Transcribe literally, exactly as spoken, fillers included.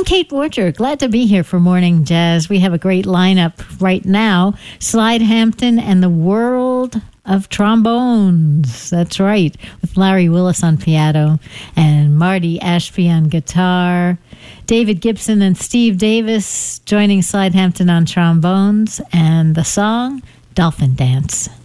Kate Borger. Glad to be here for Morning Jazz. We have a great lineup right now. Slide Hampton and the World of Trombones. That's right. With Larry Willis on piano and Marty Ashby on guitar. David Gibson and Steve Davis joining Slide Hampton on trombones. And the song, Dolphin Dance.